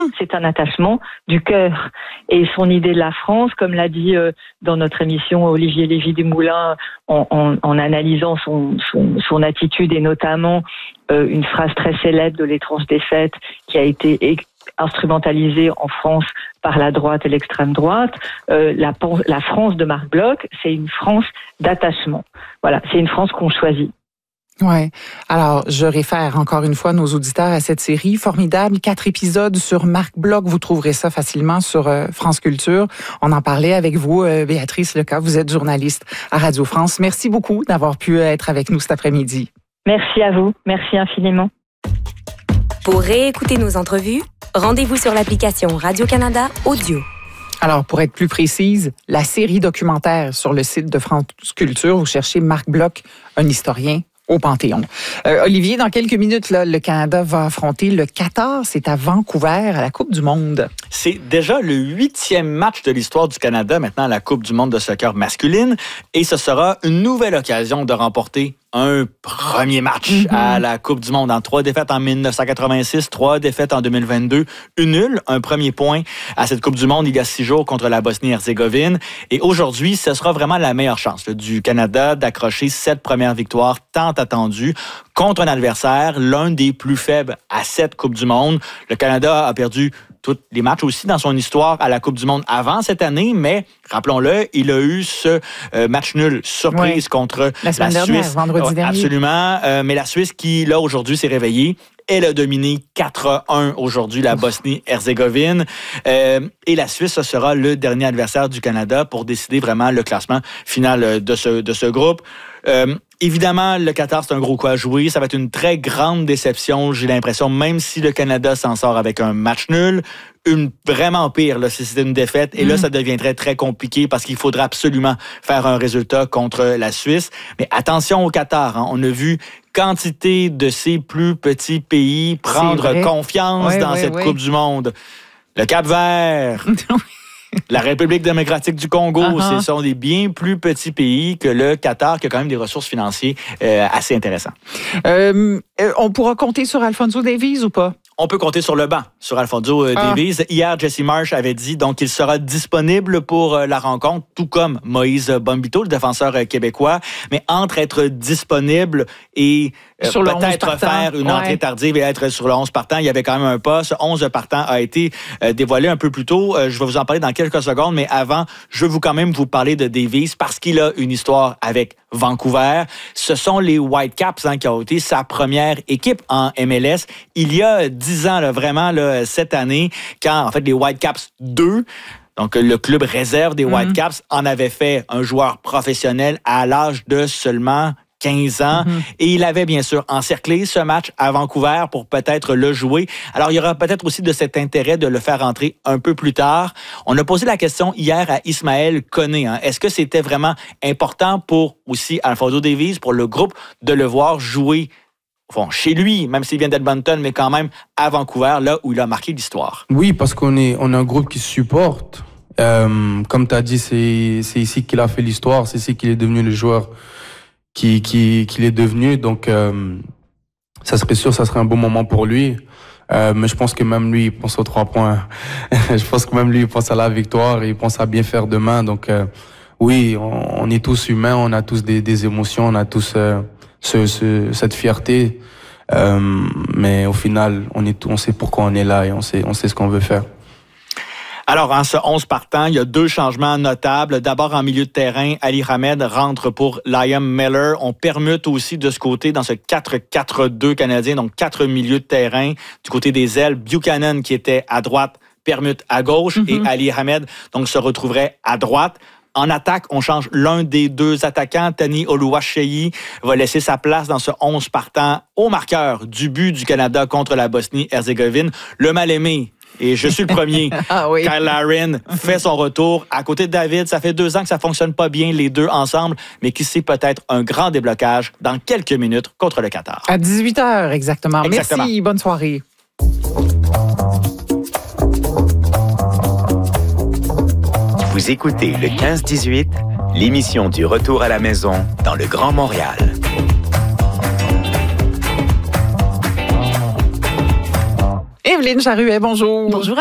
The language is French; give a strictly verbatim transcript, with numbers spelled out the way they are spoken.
c'est un attachement du cœur. Et son idée de la France, comme l'a dit euh, dans notre émission Olivier Lévy-Desmoulins, en, en, en analysant son, son, son attitude et notamment euh, une phrase très célèbre de L'étrange défaite qui a été instrumentalisée en France par la droite et l'extrême droite, euh, la, la France de Marc Bloch, c'est une France d'attachement. Voilà, c'est une France qu'on choisit. Ouais. Alors, je réfère encore une fois nos auditeurs à cette série formidable, quatre épisodes sur Marc Bloch. Vous trouverez ça facilement sur euh, France Culture. On en parlait avec vous, euh, Béatrice Lecas. Vous êtes journaliste à Radio France. Merci beaucoup d'avoir pu être avec nous cet après-midi. Merci à vous. Merci infiniment. Pour réécouter nos entrevues, rendez-vous sur l'application Radio-Canada Audio. Alors, pour être plus précise, la série documentaire sur le site de France Culture, vous cherchez Marc Bloch, un historien au Panthéon. Euh, Olivier, dans quelques minutes, là, le Canada va affronter le Qatar. C'est à Vancouver, à la Coupe du monde. C'est déjà le huitième match de l'histoire du Canada, maintenant à la Coupe du monde de soccer masculine. Et ce sera une nouvelle occasion de remporter un premier match mm-hmm. à la Coupe du monde. En trois défaites en dix-neuf cent quatre-vingt-six, trois défaites en deux mille vingt-deux, une nulle, un premier point à cette Coupe du monde il y a six jours contre la Bosnie-Herzégovine. Et aujourd'hui, ce sera vraiment la meilleure chance là, du Canada d'accrocher cette première victoire tant attendue contre un adversaire, l'un des plus faibles à cette Coupe du monde. Le Canada a perdu tous les matchs aussi dans son histoire à la Coupe du monde avant cette année, mais rappelons-le, il a eu ce euh, match nul surprise oui. contre la, semaine la dernière, Suisse. Vendredi ouais, dernier. Absolument, euh, mais la Suisse qui, là, aujourd'hui, s'est réveillée. Elle a dominé quatre à un aujourd'hui la Bosnie-Herzégovine. Euh, et la Suisse, ce sera le dernier adversaire du Canada pour décider vraiment le classement final de ce, de ce groupe. Euh, évidemment, le Qatar, c'est un gros coup à jouer. Ça va être une très grande déception, j'ai l'impression, même si le Canada s'en sort avec un match nul. Une vraiment pire, là, si c'était une défaite. Et là, ça deviendrait très compliqué parce qu'il faudra absolument faire un résultat contre la Suisse. Mais attention au Qatar. Hein. On a vu quantité de ces plus petits pays prendre confiance oui, dans oui, cette oui. Coupe du monde. Le Cap-Vert, la République démocratique du Congo, uh-huh. ce sont des bien plus petits pays que le Qatar, qui a quand même des ressources financières euh, assez intéressantes. Euh, on pourra compter sur Alphonso Davies ou pas? On peut compter sur le banc, sur Alphonso euh, ah. Davies. Hier, Jesse Marsh avait dit donc qu'il sera disponible pour euh, la rencontre, tout comme Moïse Bombito, le défenseur euh, québécois. Mais entre être disponible et euh, peut-être faire une ouais. entrée tardive et être sur le onze partant, il y avait quand même un pas. Ce onze partant a été euh, dévoilé un peu plus tôt. Euh, je vais vous en parler dans quelques secondes, mais avant, je veux quand même vous parler de Davies parce qu'il a une histoire avec Vancouver. Ce sont les Whitecaps hein, qui ont été sa première équipe en M L S. Il y a dix ans, là, vraiment, là, cette année, quand, en fait, les Whitecaps deux, donc le club réserve des mm-hmm. Whitecaps, en avait fait un joueur professionnel à l'âge de seulement quinze ans. Mm-hmm. Et il avait bien sûr encerclé ce match à Vancouver pour peut-être le jouer. Alors, il y aura peut-être aussi de cet intérêt de le faire entrer un peu plus tard. On a posé la question hier à Ismaël Koné. Hein. Est-ce que c'était vraiment important pour aussi Alphonso Davies, pour le groupe, de le voir jouer Bon, chez lui, même s'il vient d'Edmonton, mais quand même à Vancouver, là où il a marqué l'histoire? Oui, parce qu'on est, on est un groupe qui se supporte. Euh, comme tu as dit, c'est, c'est ici qu'il a fait l'histoire, c'est ici qu'il est devenu le joueur qui, qui, qu'il est devenu. Donc, euh, ça serait sûr, ça serait un bon moment pour lui. Euh, mais je pense que même lui, il pense aux trois points. Je pense que même lui, il pense à la victoire et il pense à bien faire demain. Donc, euh, oui, on, on est tous humains, on a tous des, des émotions, on a tous... Euh, Ce, ce, cette fierté, euh, mais au final, on, est, on sait pourquoi on est là et on sait, on sait ce qu'on veut faire. Alors, en ce onze partant, il y a deux changements notables. D'abord, en milieu de terrain, Ali Hamed rentre pour Liam Miller. On permute aussi de ce côté, dans ce quatre quatre deux canadien, donc quatre milieux de terrain. Du côté des ailes, Buchanan, qui était à droite, permute à gauche, mm-hmm. et Ali Hamed, donc, se retrouverait à droite. En attaque, on change l'un des deux attaquants. Tani Oluwaseyi va laisser sa place dans ce onze partant au marqueur du but du Canada contre la Bosnie-Herzégovine. Le mal-aimé, et je suis le premier, ah oui. Kyle Larin fait son retour à côté de David. Ça fait deux ans que ça fonctionne pas bien, les deux ensemble, mais qui sait peut-être un grand déblocage dans quelques minutes contre le Qatar. À dix-huit heures, exactement. exactement. Merci, bonne soirée. Vous écoutez le quinze dix-huit, l'émission du retour à la maison dans le Grand Montréal. Et Evelyne Charuet, bonjour. Bonjour.